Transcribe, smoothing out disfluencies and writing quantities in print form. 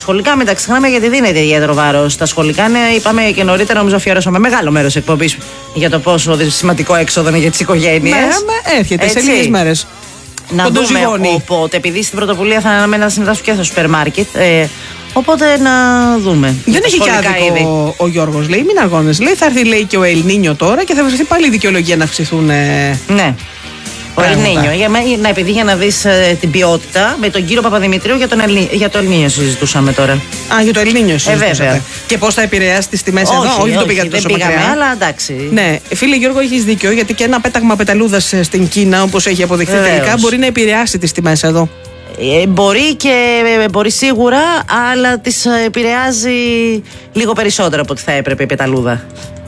Σχολικά, μην τα ξεχνάμε, γιατί δίνεται ιδιαίτερο βάρος. Τα σχολικά είναι, είπαμε και νωρίτερα, νομίζω αφιέρωσαμε μεγάλο μέρος εκπομπής για το πόσο σημαντικό έξοδο είναι για τις οικογένειες. Έρχεται σε λίγες μέρες. Να δούμε. Οπότε, επειδή στην πρωτοβουλία θα αναμένει να συμμετάσχουν και στα σούπερ μάρκετ. Οπότε να δούμε. Δεν έχει και άδικο ο Γιώργος, λέει. Μην αγώνες. Λέει, θα έρθει, λέει, και ο Ελνίνιο τώρα και θα βρεθεί πάλι η δικαιολογία να αυξηθούν. Ναι. Ο Ελνίνιο. Επειδή για να δεις την ποιότητα, με τον κύριο Παπαδημητρίου για το Ελνίνιο συζητούσαμε τώρα. Για το Ελνίνιο συζητούσατε. Και πώς θα επηρεάσει τις τιμές εδώ? Όχι, το πήγατε τόσο μακριά. Δεν πήγαμε, αλλά εντάξει. Ναι, φίλε Γιώργο, έχεις δίκιο, γιατί και ένα πέταγμα πεταλούδας στην Κίνα, όπως έχει αποδειχθεί τελικά, μπορεί να επηρεάσει τις τιμές εδώ. Μπορεί σίγουρα, αλλά τις επηρεάζει λίγο περισσότερο από ό,τι θα έπρεπε η πεταλούδα.